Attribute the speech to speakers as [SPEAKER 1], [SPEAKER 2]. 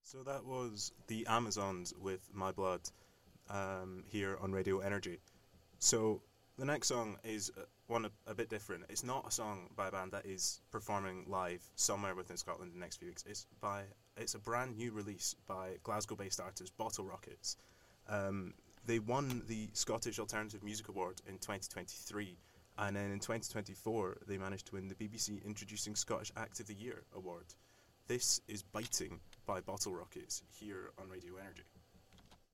[SPEAKER 1] So that was the Amazons with My Blood here on Radio Energy. So the next song is one a bit different. It's not a song by a band that is performing live somewhere within Scotland in the next few weeks. It's a brand new release by Glasgow-based artist Bottle Rockets. They won the Scottish Alternative Music Award in 2023, and then in 2024 they managed to win the BBC Introducing Scottish Act of the Year award. This is Biting by Bottle Rockets here on Radio Energy.